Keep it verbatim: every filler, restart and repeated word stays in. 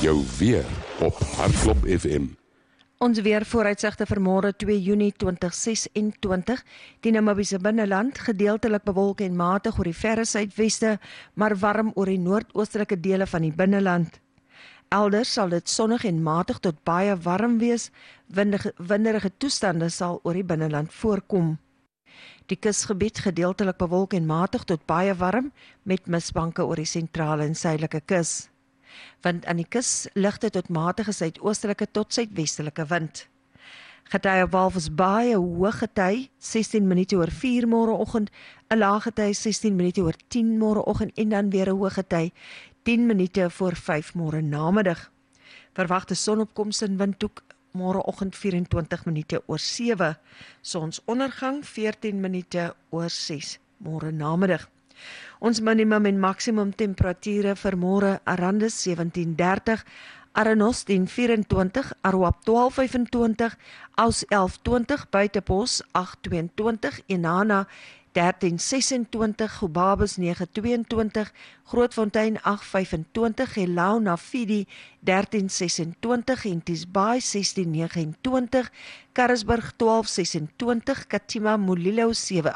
Jou weer op Hartklop F M. Ons weervooruitsigte vir môre twee Junie twintig ses-en-twintig. Die Namibiese binneland gedeeltelik bewolk en matig oor die verre suidweste, maar warm oor die noordoostelike dele van die binneland. Elders sal dit sonnig en matig tot baie warm wees. Windige, winderige toestande sal oor die binneland voorkom. Die kusgebied gedeeltelik bewolk en matig tot baie warm met misbanke oor die sentrale en suidelike kus. Wind aan die kus ligte tot matige suidoostelike tot suidwestelike wind. Gety op Walvis Bay, 'n hoë gety sestien minute oor vier môreoggend, 'n lae gety sestien minute oor tien môreoggend en dan weer 'n hoë gety tien minute voor vyf môre namiddag. Verwagte sonopkoms in windhoek môreoggend vyf en twintig minute oor sewe, sonsondergang veertien minute oor ses môre namiddag. Ons minimum en maksimum temperature vir môre: Arandis sewentien dertig, Aranos tien vyf-en-twintig, Aruap twaalf vyf-en-twintig, Aus elf twintig, Buitepos agt twee-en-twintig, Inana dertien ses-en-twintig, Gobabis nege twee-en-twintig, Grootfontein agt vyf-en-twintig, Gelau Nafidi dertien ses-en-twintig, Henties Bay sestien nege-en-twintig, Karasburg twaalf ses-en-twintig, Katima Mulilo sewe